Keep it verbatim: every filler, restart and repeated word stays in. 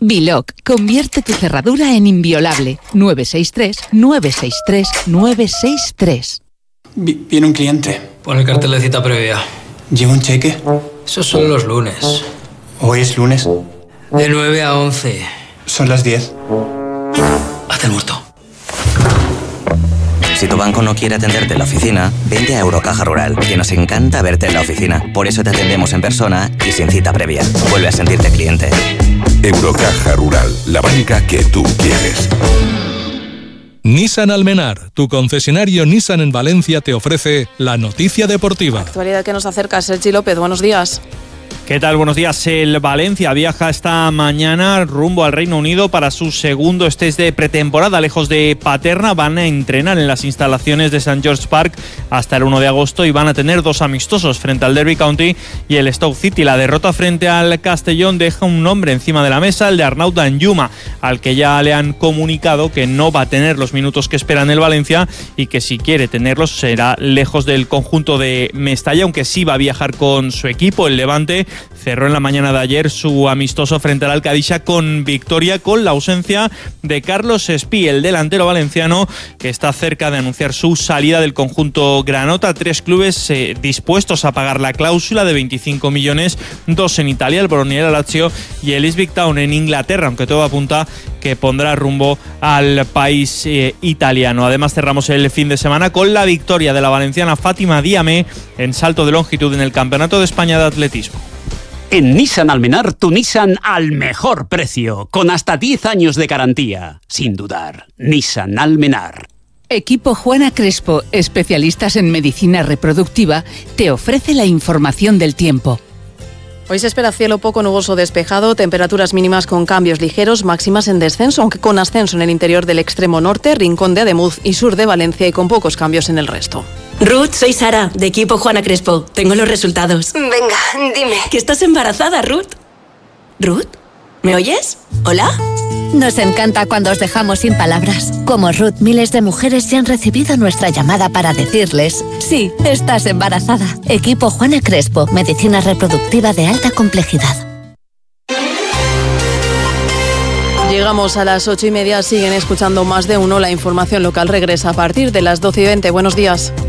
Biloc, convierte tu cerradura en inviolable. nueve seis tres, nueve seis tres, nueve seis tres. Viene un cliente. Pon el cartel de cita previa. ¿Lleva un cheque? Esos son los lunes. ¿Hoy es lunes? De nueve a once. Son las diez. Haz el muerto. Si tu banco no quiere atenderte en la oficina, vente a Eurocaja Rural, que nos encanta verte en la oficina. Por eso te atendemos en persona y sin cita previa. Vuelve a sentirte cliente. Eurocaja Rural, la banca que tú quieres. Nissan Almenar, tu concesionario Nissan en Valencia, te ofrece la noticia deportiva. Actualidad que nos acerca Sergi López, buenos días. ¿Qué tal? Buenos días. El Valencia viaja esta mañana rumbo al Reino Unido para su segundo test de pretemporada. Lejos de Paterna, van a entrenar en las instalaciones de Saint George Park hasta el uno de agosto y van a tener dos amistosos frente al Derby County y el Stoke City. La derrota frente al Castellón deja un nombre encima de la mesa, el de Arnaud Danjuma, al que ya le han comunicado que no va a tener los minutos que espera en el Valencia y que si quiere tenerlos será lejos del conjunto de Mestalla, aunque sí va a viajar con su equipo. El Levante cerró en la mañana de ayer su amistoso frente al Alcadisha con victoria, con la ausencia de Carlos Espí, el delantero valenciano que está cerca de anunciar su salida del conjunto granota. Tres clubes eh, dispuestos a pagar la cláusula de veinticinco millones, dos en Italia, el Bolonia y el Lazio, y el Ipswich Town en Inglaterra, aunque todo apunta que pondrá rumbo al país eh, italiano. Además cerramos el fin de semana con la victoria de la valenciana Fátima Diame en salto de longitud en el Campeonato de España de Atletismo. En Nissan Almenar, tu Nissan al mejor precio, con hasta diez años de garantía. Sin dudar, Nissan Almenar. Equipo Juana Crespo, especialistas en medicina reproductiva, te ofrece la información del tiempo. Hoy se espera cielo poco nuboso despejado, temperaturas mínimas con cambios ligeros, máximas en descenso, aunque con ascenso en el interior del extremo norte, rincón de Ademuz y sur de Valencia, y con pocos cambios en el resto. Ruth, soy Sara, de equipo Juana Crespo. Tengo los resultados. Venga, dime. ¿Que estás embarazada, Ruth? ¿Ruth? ¿Me oyes? ¿Hola? Nos encanta cuando os dejamos sin palabras. Como Ruth, miles de mujeres ya han recibido nuestra llamada para decirles: sí, estás embarazada. Equipo Juana Crespo, medicina reproductiva de alta complejidad. Llegamos a las ocho y media, siguen escuchando Más de Uno. La información local regresa a partir de las doce y veinte. Buenos días.